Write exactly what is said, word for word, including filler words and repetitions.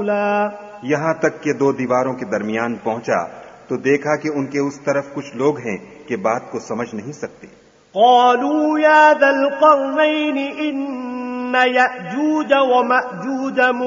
رسولا यहाँ तक के दो दीवारों के दरमियान पहुंचा तो देखा कि उनके उस तरफ कुछ लोग हैं कि बात को समझ नहीं सकते। قالوا يا ذا القرنين إن يأجوج ومأجوج